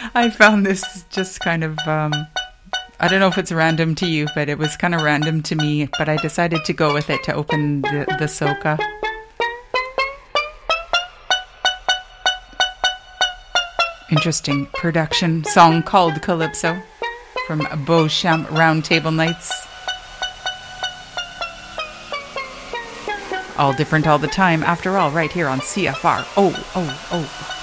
I found this just kind of, I don't know if it's random to you, but it was kind of random to me. But I decided to go with it to open the soca. Interesting production song called Calypso from Beauchamp Roundtable Nights. All different all the time, after all, right here on CFR. Oh.